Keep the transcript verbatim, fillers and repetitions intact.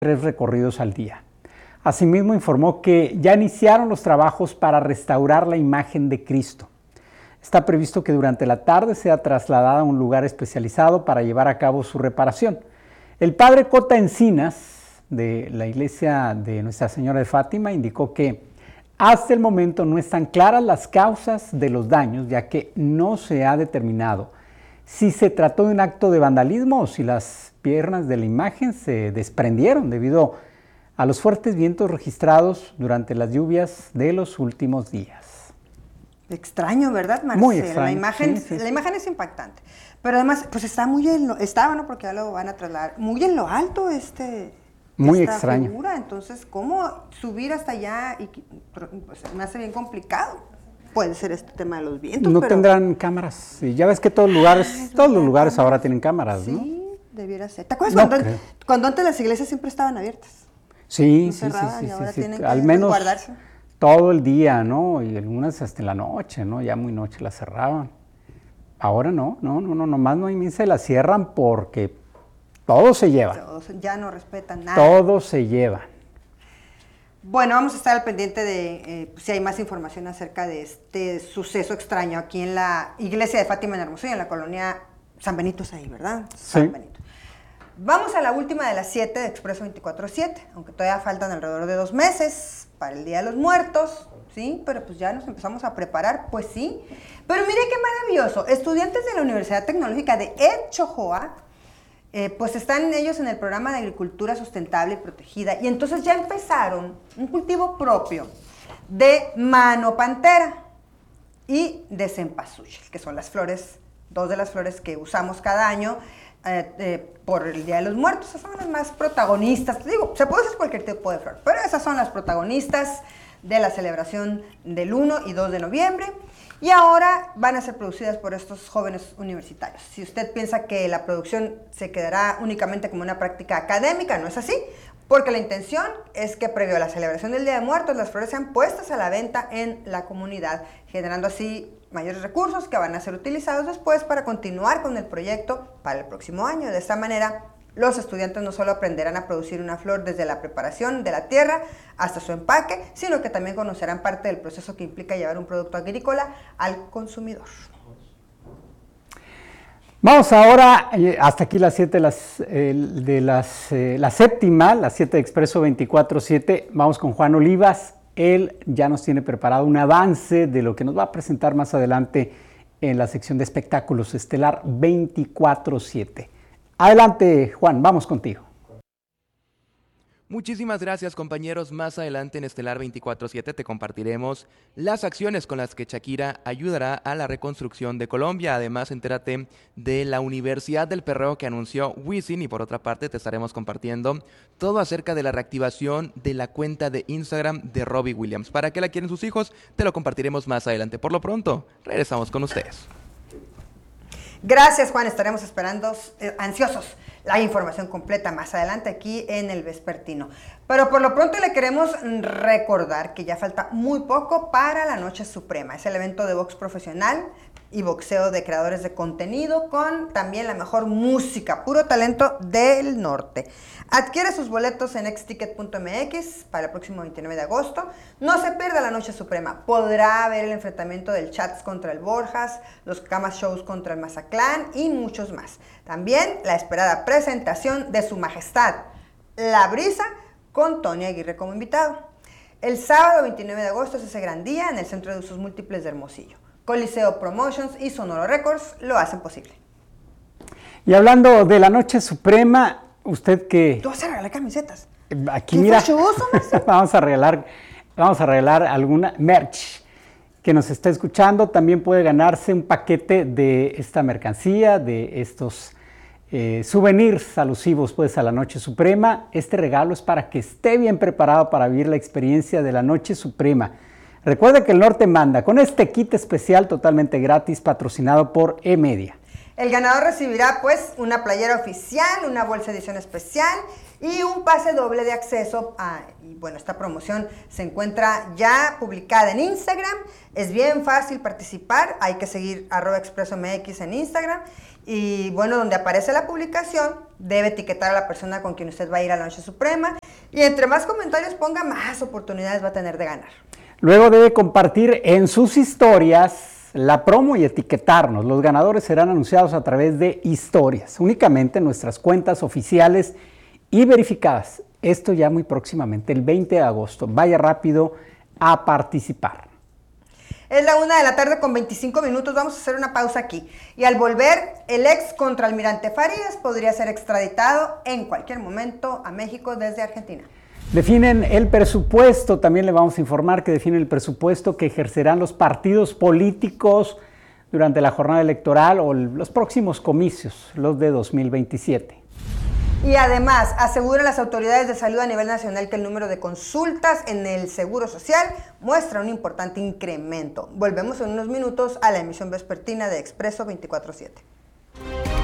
tres recorridos al día. Asimismo, informó que ya iniciaron los trabajos para restaurar la imagen de Cristo. Está previsto que durante la tarde sea trasladada a un lugar especializado para llevar a cabo su reparación. El padre Cota Encinas, de la iglesia de Nuestra Señora de Fátima, indicó que hasta el momento no están claras las causas de los daños, ya que no se ha determinado si se trató de un acto de vandalismo o si las piernas de la imagen se desprendieron debido a los fuertes vientos registrados durante las lluvias de los últimos días. Extraño, ¿verdad, Marcela? Muy extraño. La imagen, sí, sí, la sí. imagen es impactante. Pero además, pues está muy en lo, estaba, ¿no? Porque ya lo van a trasladar, muy en lo alto este, muy esta extraño. figura. Entonces, ¿cómo subir hasta allá? Y, pues, me hace bien complicado. Puede ser este tema de los vientos, No pero... tendrán cámaras. Y ya ves que todos los lugares, Ay, todos los ¿verdad? lugares Cámaras. ahora tienen cámaras, ¿no? Sí, debiera ser. ¿Te acuerdas No cuando, creo. cuando antes las iglesias siempre estaban abiertas? Sí, No sí, cerraban sí, y sí, ahora sí, sí. tienen que Al menos resguardarse. todo el día, ¿no? Y algunas hasta en la noche, ¿no? Ya muy noche las cerraban. Ahora no, no, no, no, nomás no hay misa y la cierran porque todo se lleva. Todos ya no respetan nada. Todo se lleva. Bueno, vamos a estar al pendiente de eh, si hay más información acerca de este suceso extraño aquí en la iglesia de Fátima en Hermosillo, en la colonia San Benito es ahí, ¿verdad? San Sí. Benito. Vamos a la última de las siete de Expreso veinticuatro siete, aunque todavía faltan alrededor de dos meses para el Día de los Muertos, ¿sí? Pero pues ya nos empezamos a preparar, pues sí. Pero mire qué maravilloso, estudiantes de la Universidad Tecnológica de Edchojoa, eh, pues están ellos en el programa de agricultura sustentable y protegida, y entonces ya empezaron un cultivo propio de manopantera y de cempasúchil, que son las flores, dos de las flores que usamos cada año, Eh, eh, por el Día de los Muertos. Esas son las más protagonistas. Digo, se puede hacer cualquier tipo de flor, pero esas son las protagonistas de la celebración del uno y dos de noviembre, y ahora van a ser producidas por estos jóvenes universitarios. Si usted piensa que la producción se quedará únicamente como una práctica académica, no es así, porque la intención es que previo a la celebración del Día de Muertos, las flores sean puestas a la venta en la comunidad, generando así mayores recursos que van a ser utilizados después para continuar con el proyecto para el próximo año. De esta manera, los estudiantes no solo aprenderán a producir una flor desde la preparación de la tierra hasta su empaque, sino que también conocerán parte del proceso que implica llevar un producto agrícola al consumidor. Vamos ahora, eh, hasta aquí las siete las, eh, de las, eh, la séptima, las siete de Expreso veinticuatro siete. Vamos con Juan Olivas. Él ya nos tiene preparado un avance de lo que nos va a presentar más adelante en la sección de espectáculos Estelar veinticuatro siete. Adelante, Juan, vamos contigo. Muchísimas gracias, compañeros. Más adelante en Estelar veinticuatro siete te compartiremos las acciones con las que Shakira ayudará a la reconstrucción de Colombia. Además, entérate de la Universidad del Perreo que anunció Wisin, y por otra parte te estaremos compartiendo todo acerca de la reactivación de la cuenta de Instagram de Robbie Williams. ¿Para qué la quieren sus hijos? Te lo compartiremos más adelante. Por lo pronto, regresamos con ustedes. Gracias, Juan. Estaremos esperando eh, ansiosos la información completa más adelante aquí en el Vespertino. Pero por lo pronto le queremos recordar que ya falta muy poco para la Noche Suprema. Es el evento de box profesional y boxeo de creadores de contenido con también la mejor música, puro talento del norte. Adquiere sus boletos en exticket punto m x para el próximo veintinueve de agosto. No se pierda la Noche Suprema. Podrá ver el enfrentamiento del Chats contra el Borjas, los Camas Shows contra el Mazaclán y muchos más. También la esperada presentación de Su Majestad La Brisa con Tony Aguirre como invitado. El sábado veintinueve de agosto es ese gran día en el Centro de Usos Múltiples de Hermosillo. Coliseo Promotions y Sonoro Records lo hacen posible. Y hablando de la Noche Suprema, usted que... Tú vas a regalar camisetas. Aquí ¡Qué mira, fachoso, Marcelo! vamos a regalar, vamos a regalar alguna merch que nos está escuchando. También puede ganarse un paquete de esta mercancía, de estos eh, souvenirs alusivos pues a la Noche Suprema. Este regalo es para que esté bien preparado para vivir la experiencia de la Noche Suprema. Recuerde que el norte manda con este kit especial totalmente gratis patrocinado por E-Media. El ganador recibirá pues una playera oficial, una bolsa edición especial y un pase doble de acceso a, y bueno, esta promoción se encuentra ya publicada en Instagram. Es bien fácil participar, hay que seguir arroba expreso mx en Instagram Y bueno, donde aparece la publicación, debe etiquetar a la persona con quien usted va a ir a la Noche Suprema. Y entre más comentarios ponga, más oportunidades va a tener de ganar. Luego debe compartir en sus historias la promo y etiquetarnos. Los ganadores serán anunciados a través de historias, únicamente en nuestras cuentas oficiales y verificadas. Esto ya muy próximamente, el veinte de agosto. Vaya rápido a participar. Es la una de la tarde con veinticinco minutos, vamos a hacer una pausa aquí. Y al volver, el ex contraalmirante Farías podría ser extraditado en cualquier momento a México desde Argentina. Definen el presupuesto, también le vamos a informar que definen el presupuesto que ejercerán los partidos políticos durante la jornada electoral o los próximos comicios, los de dos mil veintisiete. Y además, aseguran las autoridades de salud a nivel nacional que el número de consultas en el Seguro Social muestra un importante incremento. Volvemos en unos minutos a la emisión vespertina de Expreso veinticuatro siete.